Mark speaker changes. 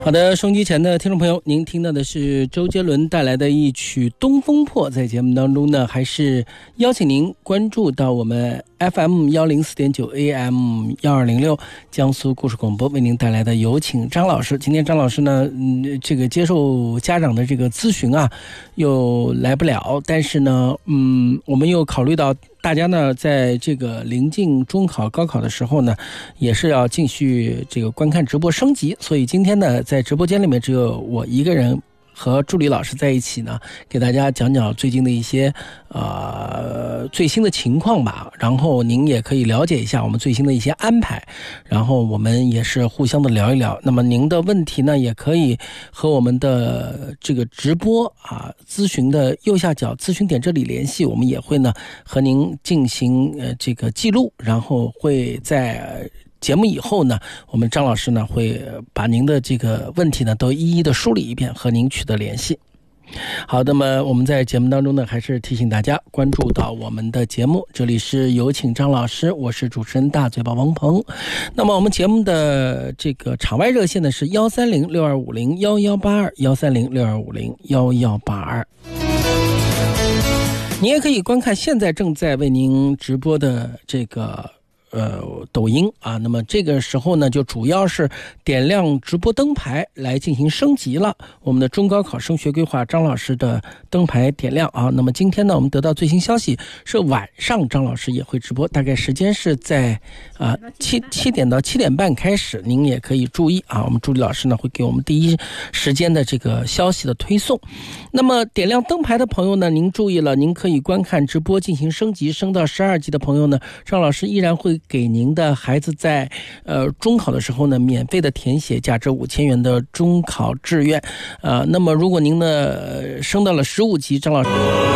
Speaker 1: 好的，收音机前的听众朋友，您听到的是周杰伦带来的一曲《东风破》。在节目当中呢，还是邀请您关注到我们 FM104.9 AM1206 江苏故事广播为您带来的有请张老师。今天张老师呢，这个接受家长的这个咨询啊，又来不了，但是呢，我们又考虑到大家呢，在这个临近中考、高考的时候呢，也是要继续这个观看直播升级，所以今天呢，在直播间里面只有我一个人和助理老师在一起呢，给大家讲讲最近的一些最新的情况吧，然后您也可以了解一下我们最新的一些安排，然后我们也是互相的聊一聊。那么您的问题呢，也可以和我们的这个直播咨询的右下角咨询点这里联系，我们也会呢和您进行这个记录，然后会在节目以后呢，我们张老师呢会把您的这个问题呢都一一的梳理一遍，和您取得联系。好，那么我们在节目当中呢，还是提醒大家关注到我们的节目，这里是有请张老师，我是主持人大嘴巴王鹏。那么我们节目的这个场外热线呢是13062501182 13062501182。你也可以观看现在正在为您直播的这个抖音啊，那么这个时候呢，就主要是点亮直播灯牌来进行升级了。我们的中高考升学规划张老师的灯牌点亮啊。那么今天呢，我们得到最新消息是晚上张老师也会直播，大概时间是在7点到7点半开始，您也可以注意啊。我们助理老师呢会给我们第一时间的这个消息的推送。那么点亮灯牌的朋友呢，您注意了，您可以观看直播进行升级，升到12级的朋友呢，张老师依然会给您的孩子在中考的时候呢，免费的填写价值5000元的中考志愿。那么如果您呢升到了15级，张老师